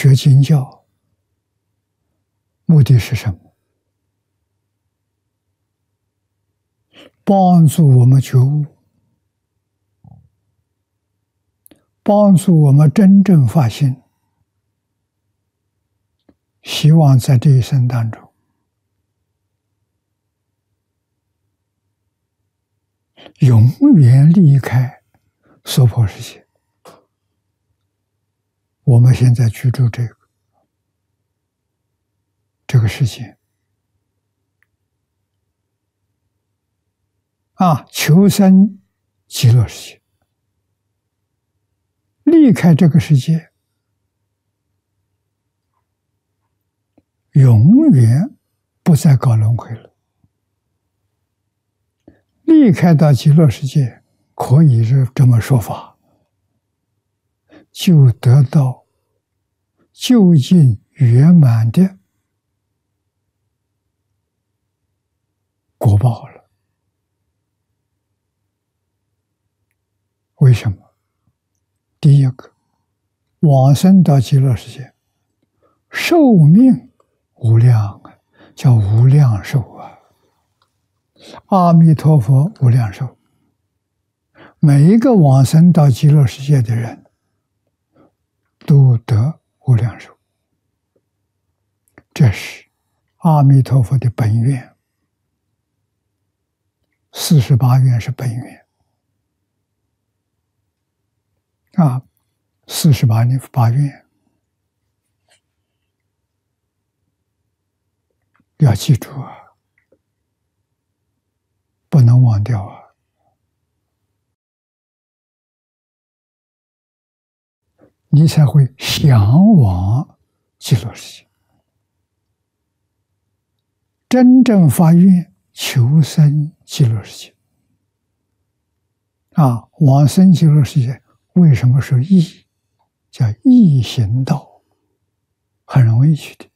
学经教，目的是什么？帮助我们觉悟，帮助我们真正发心，希望在这一生当中，永远离开娑婆世界。我们现在居住这个世界求生极乐世界，离开这个世界，永远不再搞轮回了。离开到极乐世界，可以是这么说法，就得到究竟圆满的果报了。为什么？第一个，往生到极乐世界，寿命无量啊，叫无量寿啊。阿弥陀佛无量寿，每一个往生到极乐世界的人都得无量寿，这是阿弥陀佛的本愿。48愿是本愿48愿要记住啊，不能忘掉啊。你才会向往极乐世界，真正发愿求生极乐世界往生极乐世界。为什么说易？叫易行道，很容易去的。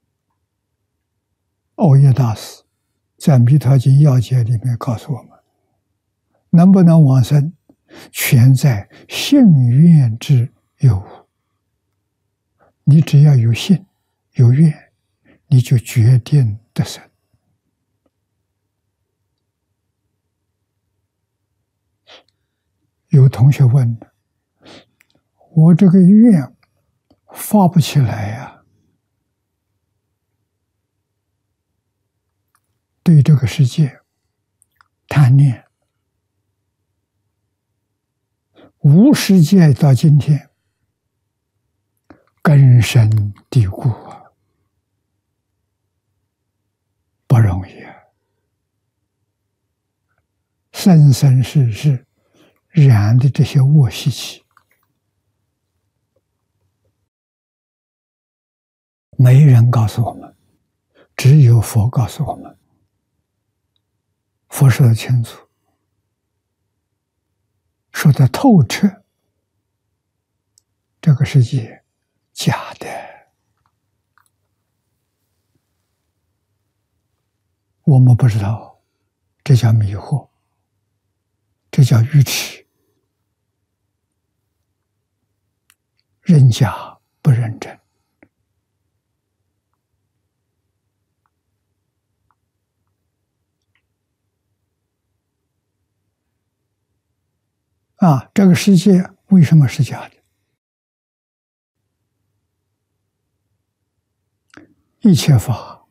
欧耶大师在《弥陀经要解》里面告诉我们，能不能往生，全在信愿之有无。你只要有信有愿，你就决定得生。有同学问，我这个愿发不起来呀，对这个世界贪念，无世界到今天根深蒂固啊，不容易啊，生生世世染的这些恶习气，没人告诉我们，只有佛告诉我们。佛说得清楚，说得透彻，这个世界假的，我们不知道，这叫迷惑，这叫愚痴，认假不认真。这个世界为什么是假的？一切法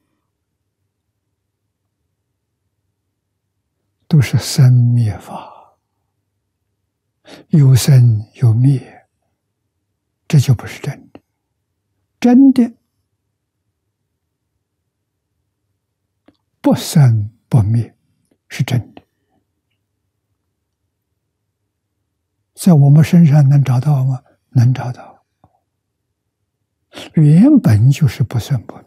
都是生灭法，有生有灭，这就不是真的。真的不生不灭是真的。在我们身上能找到吗？能找到，原本就是不生不灭。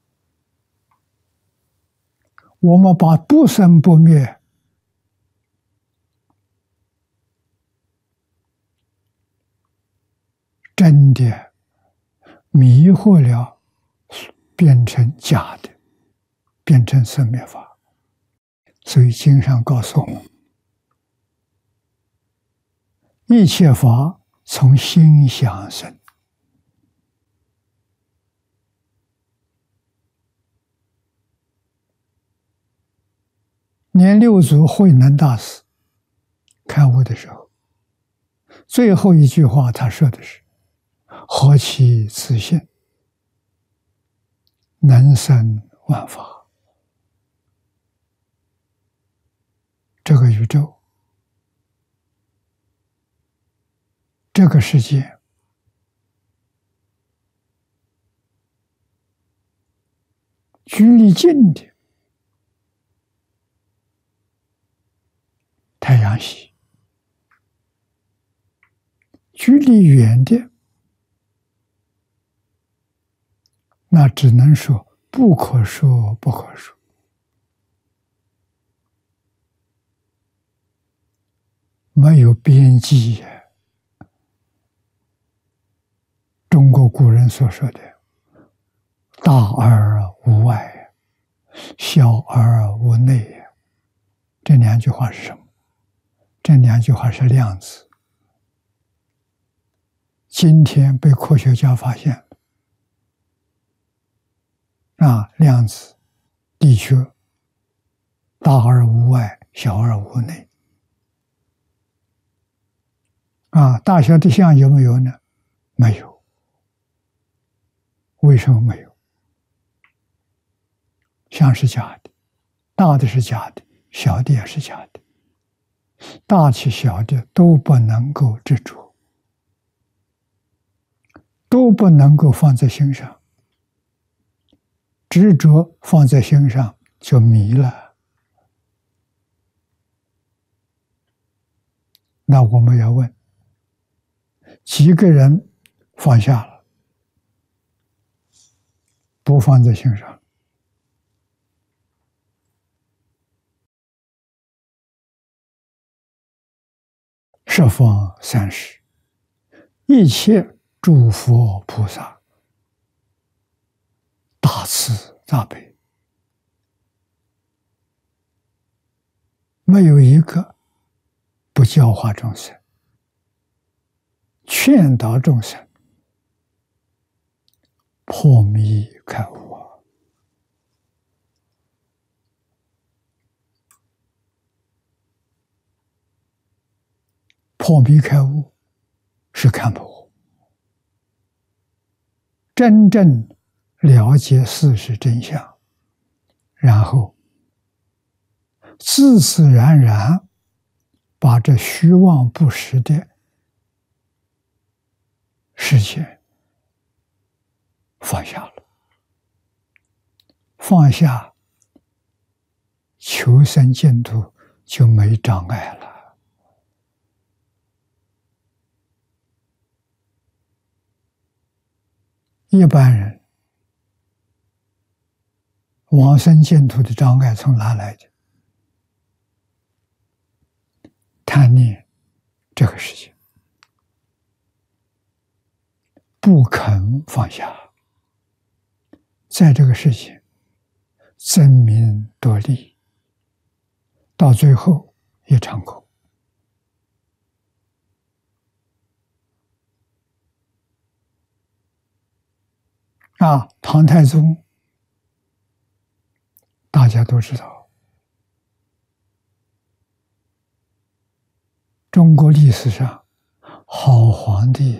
我们把不生不灭真的迷惑了，变成假的，变成生灭法。所以经上告诉我们，一切法从心想生， 连六祖慧能大师开悟的时候，最后一句话他说的是：“何其自信，能生万法。”这个宇宙，这个世界，距离近的太阳系，距离远的，那只能说不可说不可说。没有边际。中国古人所说的“大而无外，小而无内”，这两句话是什么？这两句话是量子。今天被科学家发现了，量子的确大而无外，小而无内。大小的相有没有呢？没有。为什么没有？相是假的，大的是假的，小的也是假的。大的小的都不能够执着，都不能够放在心上。执着放在心上就迷了。那我们要问，几个人放下了，不放在心上？十方三世一切诸佛菩萨大慈大悲，没有一个不教化众生，劝导众生破迷开悟。破迷开悟是看破，真正了解事实真相，然后自自然然把这虚妄不实的事情放下了，放下求生净土就没障碍了。一般人往生净土的障碍从哪来的？贪念这个事情，不肯放下，在这个事情争名夺利，到最后一场空。唐太宗大家都知道，中国历史上好皇帝，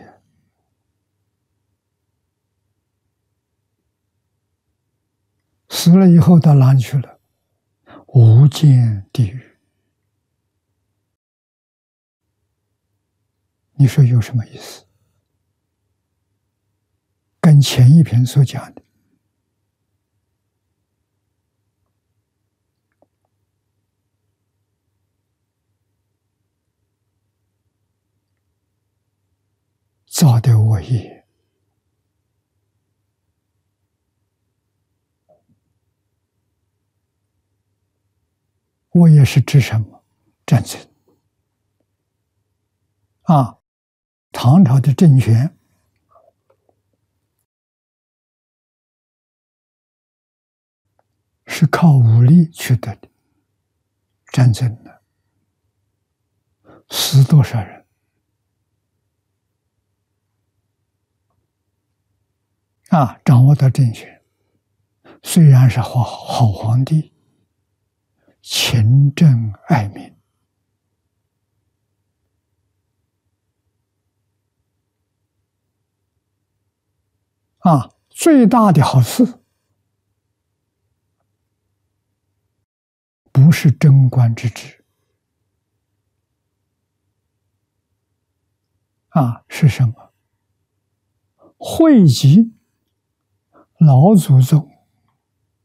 死了以后到哪里去了？无间地狱。你说有什么意思？跟前一篇所讲的造的恶业，恶业是指什么？战争。唐朝的政权是靠武力取得的，战争呢，死多少人？掌握到政权，虽然是好皇帝， 勤政爱民。最大的好事不是贞观之治，是什么？汇集老祖宗